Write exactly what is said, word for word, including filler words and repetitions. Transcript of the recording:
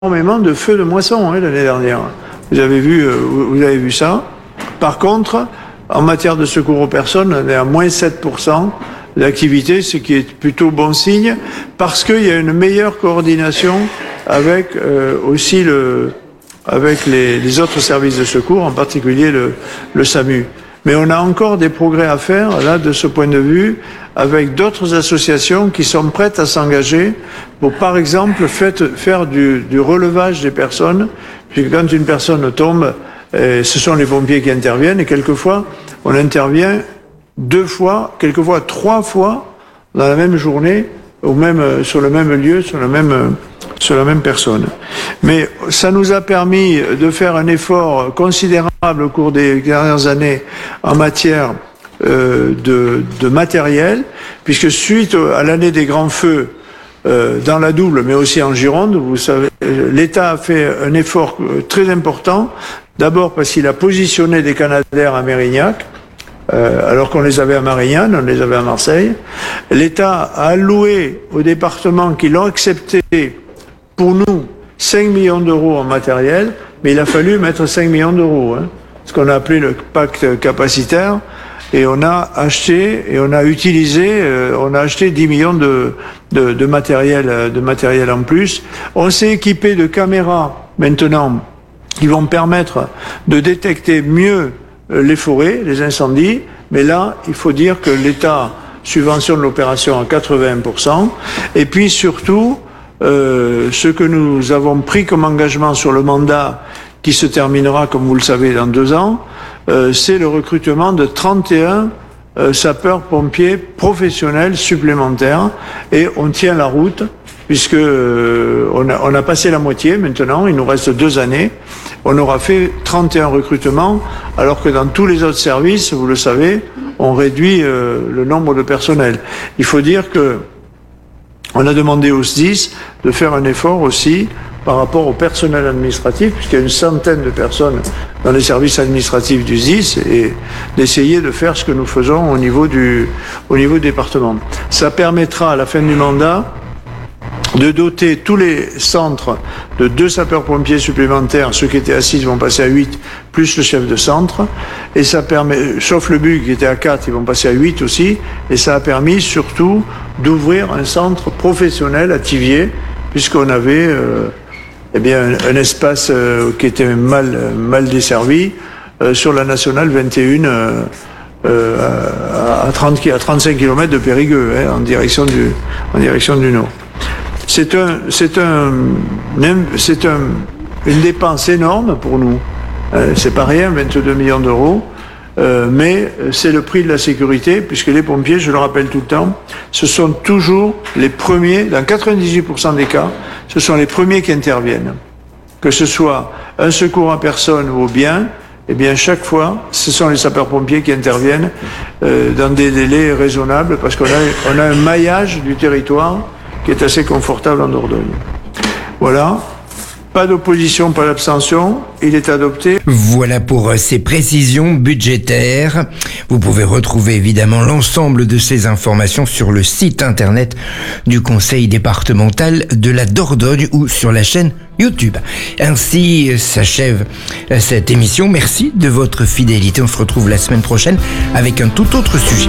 énormément de feux de moisson hein, l'année dernière. Vous avez vu, euh, vous avez vu ça. Par contre, en matière de secours aux personnes, on est à moins sept pour cent d'activité, ce qui est plutôt bon signe, parce qu'il y a une meilleure coordination avec euh, aussi le, avec les, les autres services de secours, en particulier le, le SAMU. Mais on a encore des progrès à faire, là, de ce point de vue, avec d'autres associations qui sont prêtes à s'engager pour, par exemple, fait, faire du, du relevage des personnes, puisque quand une personne tombe, eh, ce sont les pompiers qui interviennent, et quelquefois, on intervient deux fois, quelquefois trois fois, dans la même journée, ou même sur le même lieu, sur le même, sur la même personne. Mais ça nous a permis de faire un effort considérable au cours des dernières années en matière euh, de, de matériel, puisque suite à l'année des grands feux euh, dans la Double, mais aussi en Gironde, vous savez, l'État a fait un effort très important. D'abord parce qu'il a positionné des Canadair à Mérignac, Euh, alors qu'on les avait à Marignane, on les avait à Marseille. L'État a alloué aux départements qui l'ont accepté, pour nous, cinq millions d'euros en matériel, mais il a fallu mettre cinq millions d'euros, hein, ce qu'on a appelé le pacte capacitaire, et on a acheté, et on a utilisé, euh, on a acheté dix millions de, de, de matériel, de matériel en plus. On s'est équipé de caméras, maintenant, qui vont permettre de détecter mieux les forêts, les incendies, mais là, il faut dire que l'État subventionne l'opération à quatre-vingts pour cent, et puis surtout, euh, ce que nous avons pris comme engagement sur le mandat, qui se terminera, comme vous le savez, dans deux ans, euh, c'est le recrutement de trente et un euh, sapeurs-pompiers professionnels supplémentaires, et on tient la route, puisque euh, on, a, on a passé la moitié maintenant, il nous reste deux années, on aura fait trente et un recrutements, alors que dans tous les autres services, vous le savez, on réduit euh, le nombre de personnel. Il faut dire que on a demandé au S D I S de faire un effort aussi par rapport au personnel administratif, puisqu'il y a une centaine de personnes dans les services administratifs du S D I S, et d'essayer de faire ce que nous faisons au niveau du, au niveau du département. Ça permettra à la fin du mandat de doter tous les centres de deux sapeurs-pompiers supplémentaires. Ceux qui étaient à six vont passer à huit, plus le chef de centre. Et ça permet, sauf le B U qui était à quatre, ils vont passer à huit aussi. Et ça a permis surtout d'ouvrir un centre professionnel à Thiviers, puisqu'on avait euh, eh bien, un, un espace euh, qui était mal, mal desservi euh, sur la nationale vingt et un euh, euh, à, trente, à trente-cinq kilomètres de Périgueux, hein, en direction du, en direction du Nord. C'est un, c'est un, c'est un, une dépense énorme pour nous. Euh, c'est pas rien, vingt-deux millions d'euros, euh, mais c'est le prix de la sécurité, puisque les pompiers, je le rappelle tout le temps, ce sont toujours les premiers, dans quatre-vingt-dix-huit pour cent des cas, ce sont les premiers qui interviennent. Que ce soit un secours à personne ou au bien, eh bien chaque fois, ce sont les sapeurs-pompiers qui interviennent euh, dans des délais raisonnables, parce qu'on a, on a un maillage du territoire qui est assez confortable en Dordogne. Voilà. Pas d'opposition, pas d'abstention. Il est adopté. Voilà pour ces précisions budgétaires. Vous pouvez retrouver évidemment l'ensemble de ces informations sur le site internet du Conseil départemental de la Dordogne ou sur la chaîne YouTube. Ainsi s'achève cette émission. Merci de votre fidélité. On se retrouve la semaine prochaine avec un tout autre sujet.